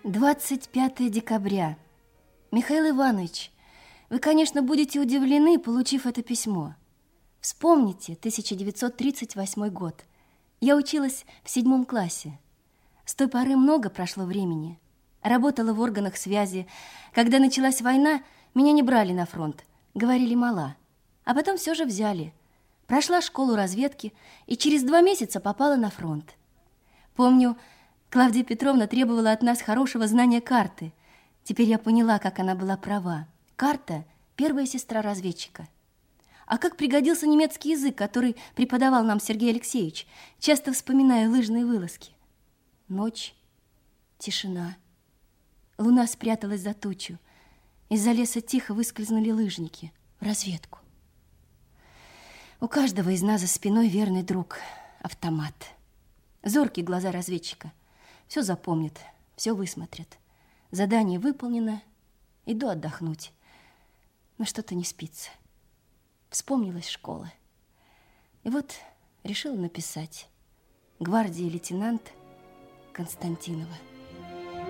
25 декабря. Михаил Иванович, вы, конечно, будете удивлены, получив это письмо. Вспомните 1938 год. Я училась в 7 классе. С той поры много прошло времени. Работала в органах связи. Когда началась война, меня не брали на фронт. Говорили, мала. А потом все же взяли. Прошла школу разведки и через 2 месяца попала на фронт. Помню, Клавдия Петровна требовала от нас хорошего знания карты. Теперь я поняла, как она была права. Карта – первая сестра разведчика. А как пригодился немецкий язык, который преподавал нам Сергей Алексеевич, часто вспоминая лыжные вылазки. Ночь, тишина. Луна спряталась за тучу. Из-за леса тихо выскользнули лыжники в разведку. У каждого из нас за спиной верный друг – автомат. Зоркие глаза разведчика. Все запомнят, все высмотрят. Задание выполнено, иду отдохнуть. Но что-то не спится. Вспомнилась школа. И вот решила написать. Гвардии лейтенант Константинова.